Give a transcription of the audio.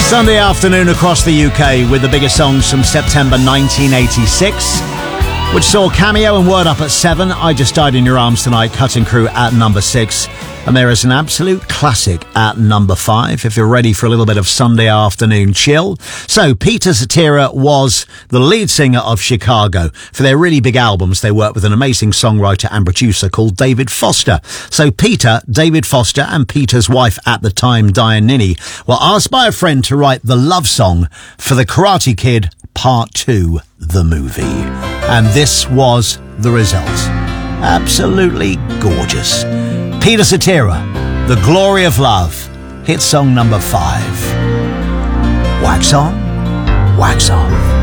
Sunday afternoon across the UK with the biggest songs from September 1986, which saw Cameo and Word Up at 7, I Just Died in Your Arms Tonight, Cutting Crew at number 6, and there is an absolute classic at number 5, if you're ready for a little bit of Sunday afternoon chill. So, Peter Cetera was the lead singer of Chicago. For their really big albums, they worked with an amazing songwriter and producer called David Foster. So, Peter, David Foster, and Peter's wife at the time, Diane Ninny, were asked by a friend to write the love song for The Karate Kid Part 2, the movie. And this was the result. Absolutely gorgeous. Peter Cetera, The Glory of Love, hit song number 5. Wax on, wax off.